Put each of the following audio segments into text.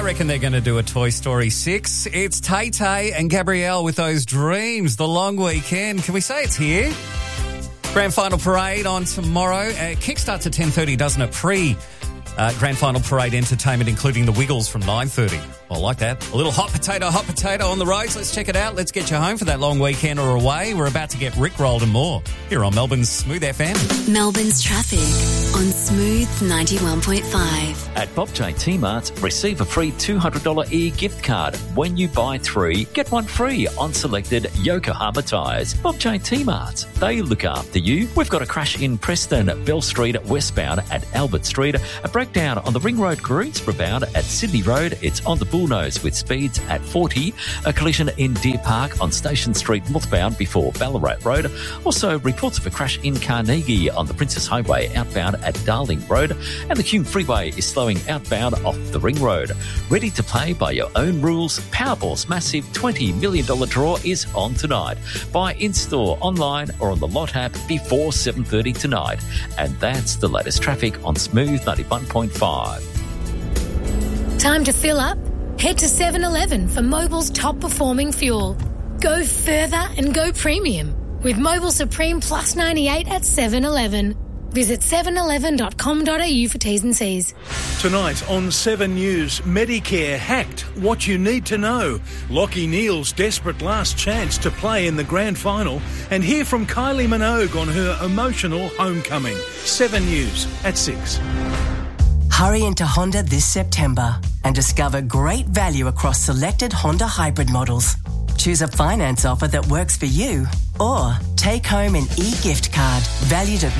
reckon they're going to do a Toy Story 6. It's Tay-Tay and Gabrielle with those dreams. The long weekend. Can we say it's here? Grand Final Parade on tomorrow. Kickstarts at 10:30, doesn't it? Grand Final Parade entertainment, including the Wiggles from 9:30. I like that. A little hot potato on the roads. Let's check it out. Let's get you home for that long weekend or away. We're about to get rickrolled and more here on Melbourne's Smooth FM. Melbourne's traffic on Smooth 91.5. At Bob J T-Mart, receive a free $200 e-gift card. When you buy 3, get 1 free on selected Yokohama tyres. Bob J T-Mart, they look after you. We've got a crash in Preston, Bell Street westbound at Albert Street. A breakdown on the Ring Road Greensborough bound at Sydney Road. It's on the Bullnose with speeds at 40. A collision in Deer Park on Station Street northbound before Ballarat Road. Also, reports of a crash in Carnegie on the Princess Highway outbound at Darling Road. And the Hume Freeway is slowing outbound off the Ring Road. Ready to play by your own rules? Powerball's massive $20 million draw is on tonight. Buy in-store, online or on the Lot app before 7:30 tonight. And that's the latest traffic on Smooth 91.5. Time to fill up? Head to 7-Eleven for Mobil's top-performing fuel. Go further and go premium with Mobil Supreme Plus 98 at 7-Eleven. Visit 711.com.au for T's and C's. Tonight on 7 News, Medicare hacked. What you need to know. Lachie Neale's desperate last chance to play in the grand final. And hear from Kylie Minogue on her emotional homecoming. 7 News at 6. Hurry into Honda this September and discover great value across selected Honda hybrid models. Choose a finance offer that works for you or take home an e-gift card valued at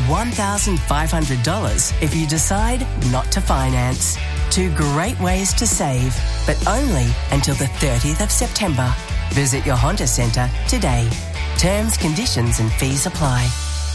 $1,500 if you decide not to finance. 2 great ways to save, but only until the 30th of September. Visit your Honda Centre today. Terms, conditions and fees apply.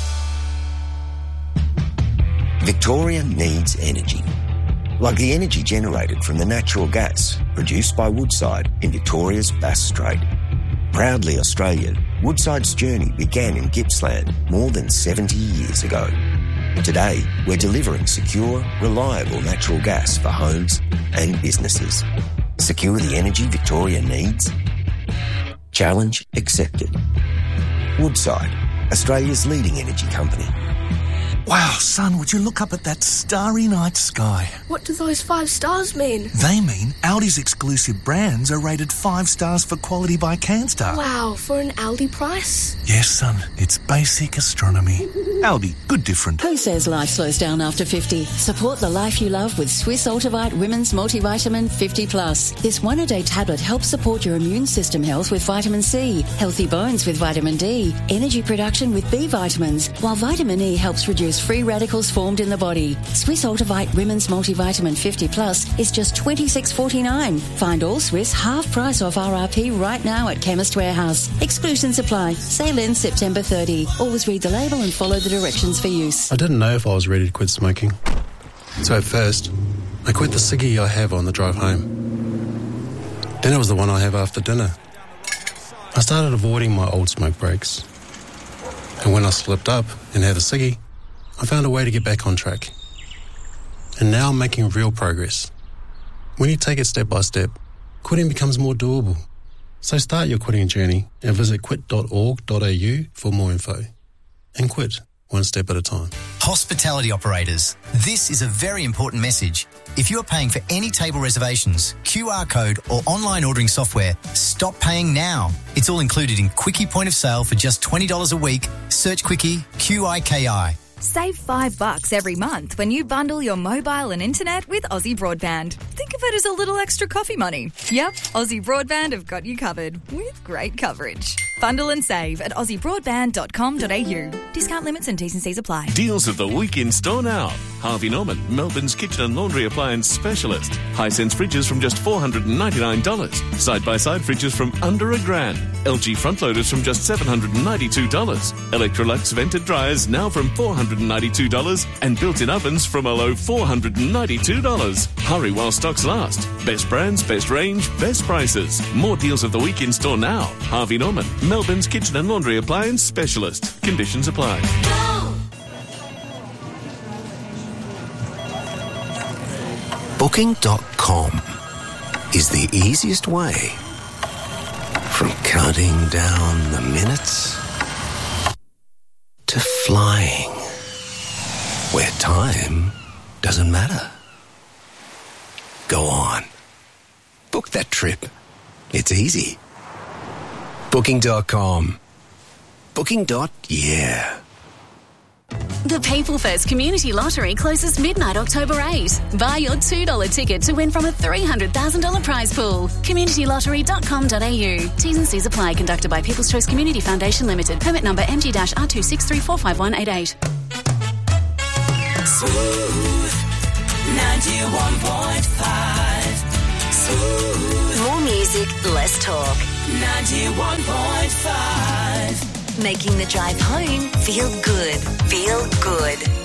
Victoria needs energy. Like the energy generated from the natural gas produced by Woodside in Victoria's Bass Strait. Proudly Australian, Woodside's journey began in Gippsland more than 70 years ago. Today, we're delivering secure, reliable natural gas for homes and businesses. Secure the energy Victoria needs? Challenge accepted. Woodside, Australia's leading energy company. Wow, son, would you look up at that starry night sky? What do those 5 stars mean? They mean Aldi's exclusive brands are rated 5 stars for quality by Canstar. Wow, for an Aldi price? Yes, son, it's basic astronomy. Aldi, good different. Who says life slows down after 50? Support the life you love with Swiss Ultivite Women's Multivitamin 50+. This 1-a-day tablet helps support your immune system health with vitamin C, healthy bones with vitamin D, energy production with B vitamins, while vitamin E helps reduce free radicals formed in the body. Swiss Ultivite Women's Multivitamin 50+ is just $26.49. Find all Swiss half price off RRP right now at Chemist Warehouse. Exclusions apply. Sale ends September 30. Always read the label and follow the directions for use. I didn't know if I was ready to quit smoking. So at first, I quit the ciggy I have on the drive home. Then it was the one I have after dinner. I started avoiding my old smoke breaks. And when I slipped up and had a ciggy, I found a way to get back on track. And now I'm making real progress. When you take it step by step, quitting becomes more doable. So start your quitting journey and visit quit.org.au for more info. And quit one step at a time. Hospitality operators, this is a very important message. If you are paying for any table reservations, QR code or online ordering software, stop paying now. It's all included in Quickie Point of Sale for just $20 a week. Search Quickie, QIKI. Save $5 every month when you bundle your mobile and internet with Aussie Broadband. Think of it as a little extra coffee money. Yep, Aussie Broadband have got you covered with great coverage. Bundle and save at aussiebroadband.com.au. Discount limits and T's and C's apply. Deals of the week in store now. Harvey Norman, Melbourne's kitchen and laundry appliance specialist. Hisense fridges from just $499. Side-by-side fridges from under $1,000. LG front loaders from just $792. Electrolux vented dryers now from $492. And built-in ovens from a low $492. Hurry while stocks last. Best brands, best range, best prices. More deals of the week in store now. Harvey Norman, Melbourne's kitchen and laundry appliance specialist. Conditions apply. Booking.com. is the easiest way from counting down the minutes to flying, where time doesn't matter. Go on. Book that trip. It's easy. Booking.com. Booking.yeah. The People First Community Lottery closes midnight October 8. Buy your $2 ticket to win from a $300,000 prize pool. communitylottery.com.au. T's and C's apply. Conducted by People's Choice Community Foundation Limited. Permit number MG-R263451188. Smooth 91.5. Smooth. More music, less talk. 91.5. Making the drive home feel good. Feel good.